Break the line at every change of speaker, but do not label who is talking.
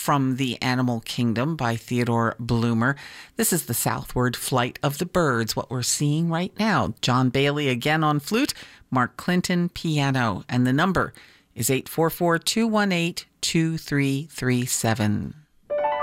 from The Animal Kingdom by Theodore Bloomer. This is the Southward Flight of the Birds, what we're seeing right now. John Bailey again on flute, Mark Clinton piano, and the number is 844-218-2337.